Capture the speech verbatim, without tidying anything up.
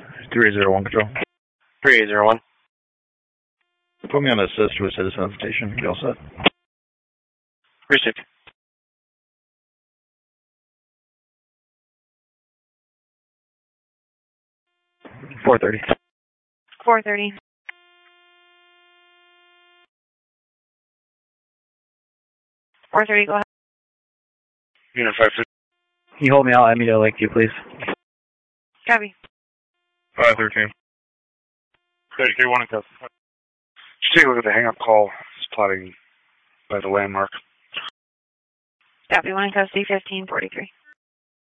three zero one control. three eight zero one. Put me on assist with citizen identification. You all set? Received. four thirty. four thirty. four thirty, go ahead. Unit five fifty. Can you hold me out? I need to Lake View, please. Copy. five thirteen. thirty-three one in custody. Just take a look at the hang-up call. It's plotting by the landmark. Copy, one in custody, fifteen forty-three.